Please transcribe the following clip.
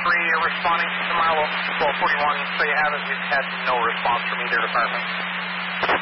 you're responding to Marlow 1241, so you haven't. We've had no response from either department.